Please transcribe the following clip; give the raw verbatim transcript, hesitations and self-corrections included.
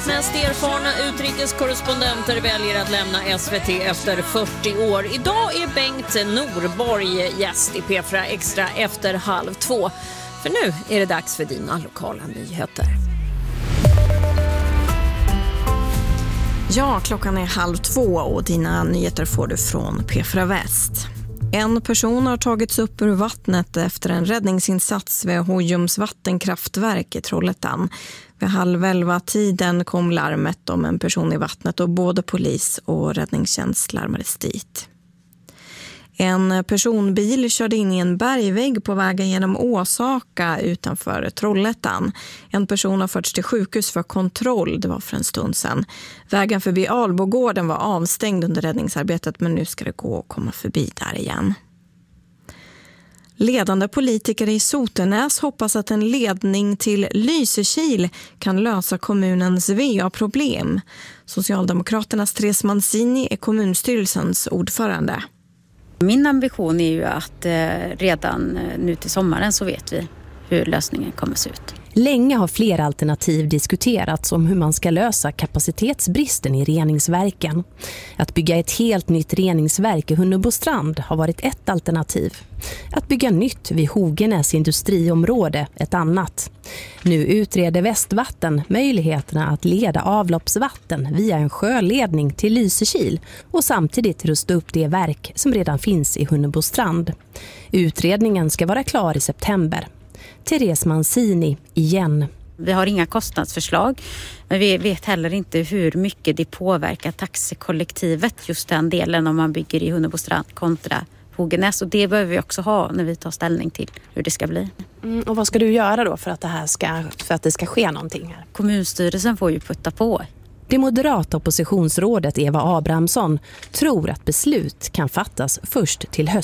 mest erfarna utrikeskorrespondenter väljer att lämna S V T efter fyrtio år. Idag är Bengt Norborg gäst i P fyra Extra efter halv två. För nu är det dags för dina lokala nyheter. Ja, klockan är halv två och dina nyheter får du från P fyra Väst. En person har tagits upp ur vattnet efter en räddningsinsats vid Hojums vattenkraftverk i Trollhättan. Vid halv elva tiden kom larmet om en person i vattnet och både polis och räddningstjänst larmades dit. En personbil körde in i en bergvägg på vägen genom Åsaka utanför Trollhättan. En person har förts till sjukhus för kontroll, det var för en stund sedan. Vägen förbi Albogården var avstängd under räddningsarbetet, men nu ska det gå att komma förbi där igen. Ledande politiker i Sotenäs hoppas att en ledning till Lysekil kan lösa kommunens V A-problem. Socialdemokraternas Therese Mancini är kommunstyrelsens ordförande. Min ambition är ju att eh, redan nu till sommaren så vet vi hur lösningen kommer se ut. Länge har flera alternativ diskuterats om hur man ska lösa kapacitetsbristen i reningsverken. Att bygga ett helt nytt reningsverk i Hunnebostrand har varit ett alternativ. Att bygga nytt vid Hogenäs industriområde ett annat. Nu utreder Västvatten möjligheterna att leda avloppsvatten via en sjöledning till Lysekil och samtidigt rusta upp det verk som redan finns i Hunnebostrand. Utredningen ska vara klar i september. Therese Mancini igen. Vi har inga kostnadsförslag, men vi vet heller inte hur mycket det påverkar taxikollektivet, just den delen om man bygger i Hunnebostrand kontra Hogenäs. Och det behöver vi också ha när vi tar ställning till hur det ska bli. Mm, och vad ska du göra då för att det här ska, för att det ska ske någonting här? Kommunstyrelsen får ju putta på. Det moderata oppositionsrådet Eva Abrahamsson tror att beslut kan fattas först till hösten.